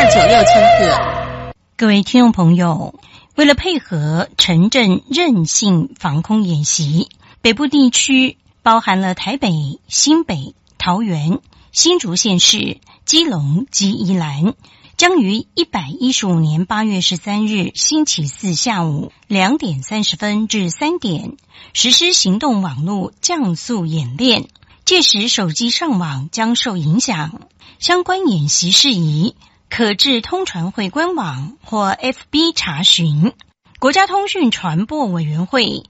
96千赫。 各位听众朋友，为了配合城镇韧性防空演习，北部地区包含了台北、新北、桃园、新竹县市、基隆及宜兰，将于115年8月13日星期四下午2点30分至3点实施行动网络降速演练，届时手机上网将受影响。相关演习事宜可至通传会官网或 FB 查询。国家通讯传播委员会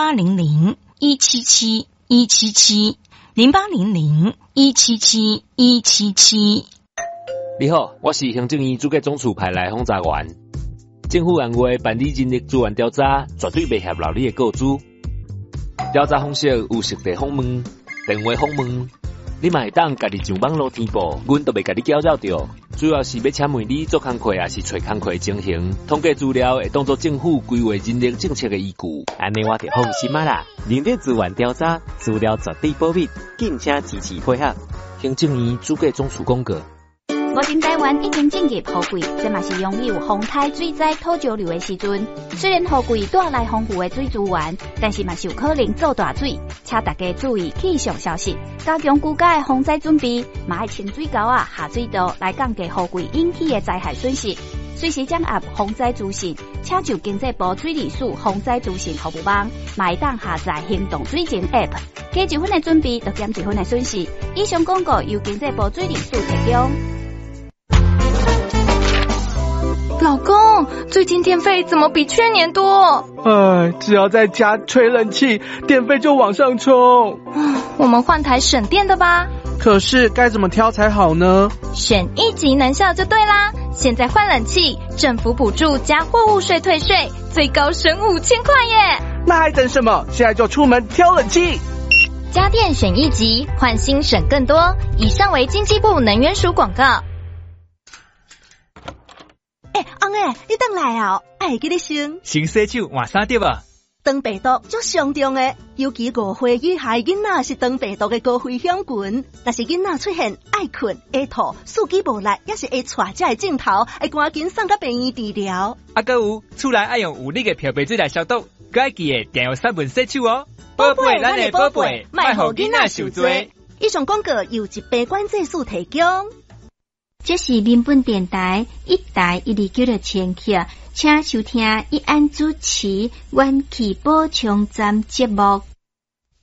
0800-177-177 你好，我是行政院主计总处派来轰炸员。政府按话办理人力资源调查，绝对袂合劳你的告知。调查方式有实地访问、电话访问，你嘛会当家己上网络填报，阮都袂家己搅扰着。主要是要请问你做工课，还是找工课情形，统计资料会当作政府规划人力政策的依据。 安尼我就放心啦。人力资源调查资料绝对保密，敬请支持配合。 行政院主计总处公告。 目前台湾已经进入雨季，这嘛是拥有风台、水灾、土石流的时阵。虽然雨季带来丰富的水资源，但是嘛是有可能造大水，请大家注意气象消息，加强居家的防灾准备，嘛爱清水沟下水道来降低雨季引起的灾害损失。随时掌握防灾资讯，请就经济部水利署防灾资讯服务网，嘛会当下载行动水情 App， 加1分的准备，就减1分的损失。以上广告由经济部水利署提供。 老公，最近电费怎么比去年多？ 只要在家吹冷气，电费就往上冲。 我们换台省电的吧。 可是该怎么挑才好呢？ 选1级能效就对啦。现在换冷气，政府补助加货物税退税，最高省5000块耶！ 那还等什么？现在就出门挑冷气。 家电选1级，换新省更多。以上为经济部能源署广告。 翁诶，你回来啊？会记得先洗手换衫对吧？ 肠病毒足严重诶，尤其5岁以下囡仔是肠病毒的高危险群。但是囡仔出现爱困、会吐、四肢无力，也是会带这个镜头，会赶紧送到病院治疗。 还有厝内爱用有力的漂白水来消毒，还要记得定用3分洗手哦。 宝贝，咱的宝贝，莫让囡仔受罪。以上广告由疾病管制署提供。 这是民本电台1台129的千克，请收听一安主持元气补充站节目。